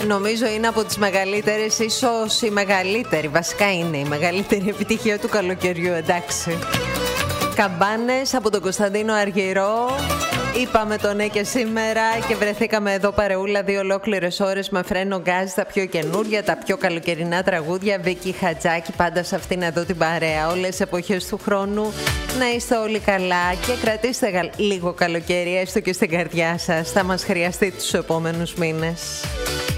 Νομίζω είναι από τις μεγαλύτερες, ίσως η μεγαλύτερη, βασικά είναι η μεγαλύτερη επιτυχία του καλοκαιριού, εντάξει. Καμπάνες από τον Κωνσταντίνο Αργυρό. Είπαμε το ναι και σήμερα και βρεθήκαμε εδώ παρεούλα 2 ολόκληρες ώρες με φρένο γκάζ, τα πιο καινούρια, τα πιο καλοκαιρινά τραγούδια. Βίκη Χατζάκη, πάντα σε αυτήν εδώ την παρέα. Όλες τις εποχές του χρόνου να είστε όλοι καλά και κρατήστε λίγο καλοκαίρι, έστω και στην καρδιά σας. Θα μας χρειαστεί τους επόμενους μήνες.